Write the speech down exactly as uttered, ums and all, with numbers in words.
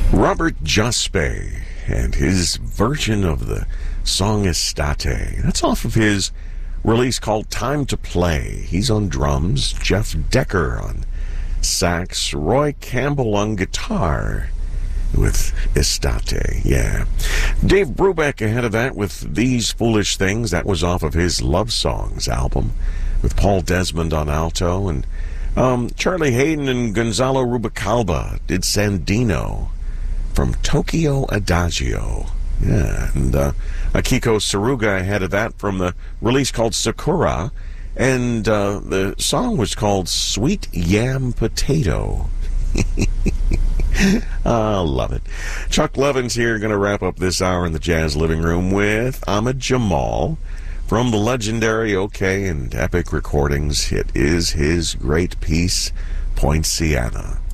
Robert Juspe and his version of the song Estate. That's off of his release called Time to Play. He's on drums, Jeff Decker on sax, Roy Campbell on guitar with Estate. Yeah. Dave Brubeck ahead of that with These Foolish Things. That was off of his Love Songs album with Paul Desmond on alto. And um, Charlie Hayden and Gonzalo Rubicalba did Sandino from Tokyo Adagio. Yeah, and uh, Akiko Saruga ahead of that from the release called Sakura, and uh, the song was called Sweet Yam Potato. I love it. Chuck Levin's here, going to wrap up this hour in the Jazz Living Room with Ahmad Jamal from the legendary OK and Epic Recordings. It is his great piece, Poinciana.